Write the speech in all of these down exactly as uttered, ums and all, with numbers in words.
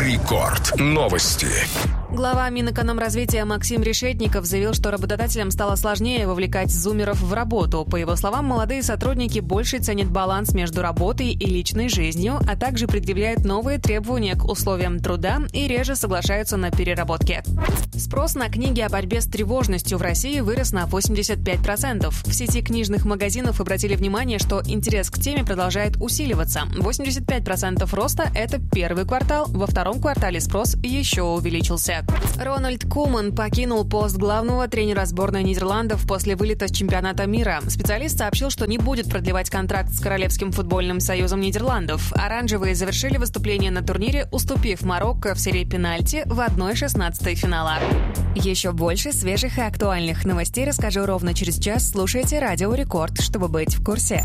Рекорд. Новости. Глава Минэкономразвития Максим Решетников заявил, что работодателям стало сложнее вовлекать зумеров в работу. По его словам, молодые сотрудники больше ценят баланс между работой и личной жизнью, а также предъявляют новые требования к условиям труда и реже соглашаются на переработки. Спрос на книги о борьбе с тревожностью в России вырос на восемьдесят пять процентов. В сети книжных магазинов обратили внимание, что интерес к теме продолжает усиливаться. восемьдесят пять процентов роста – это первый квартал, во втором квартале спрос еще увеличился. Рональд Куман покинул пост главного тренера сборной Нидерландов после вылета с чемпионата мира. Специалист сообщил, что не будет продлевать контракт с Королевским футбольным союзом Нидерландов. Оранжевые завершили выступление на турнире, уступив Марокко в серии пенальти в одна шестнадцатая финала. Еще больше свежих и актуальных новостей расскажу ровно через час. Слушайте Радио Рекорд, чтобы быть в курсе.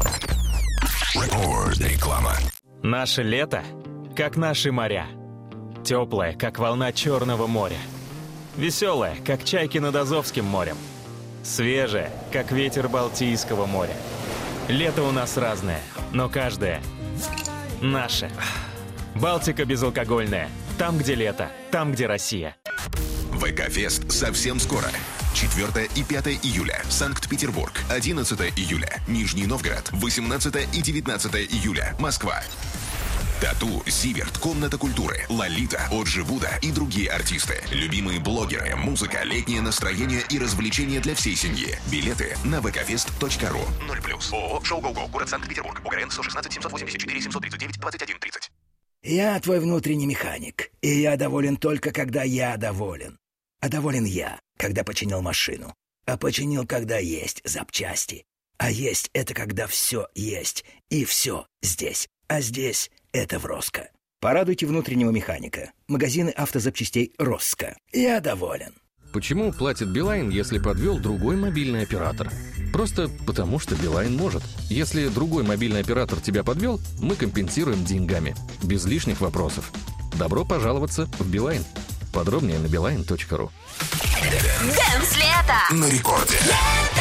Реклама. Наше лето, как наши моря. Теплое, как волна Черного моря. Веселое, как чайки над Азовским морем. Свежее, как ветер Балтийского моря. Лето у нас разное, но каждое наше. Балтика безалкогольная. Там, где лето, там, где Россия. ВК-фест совсем скоро. четвёртое и пятое июля. Санкт-Петербург. одиннадцатое июля. Нижний Новгород. восемнадцатое и девятнадцатое июля. Москва. Тату, Зиверт, Комната культуры, Лолита, Оджи Буда и другие артисты. Любимые блогеры, музыка, летнее настроение и развлечения для всей семьи. Билеты на вэ ка фест точка ру. ноль плюс. ООО «Шоу Го Го». Город Санкт-Петербург. ОГРН сто шестнадцать семьсот восемьдесят четыре семьсот тридцать девять двадцать один тридцать. Я твой внутренний механик, и я доволен только, когда я доволен. А доволен я, когда починил машину. А починил, когда есть запчасти. А есть — это когда все есть, и все здесь. А здесь — это в Роско. Порадуйте внутреннего механика. Магазины автозапчастей Роско. Я доволен. Почему платит Билайн, если подвел другой мобильный оператор? Просто потому, что Билайн может. Если другой мобильный оператор тебя подвел, мы компенсируем деньгами. Без лишних вопросов. Добро пожаловаться в Билайн. Подробнее на билайн точка ру. На рекорде.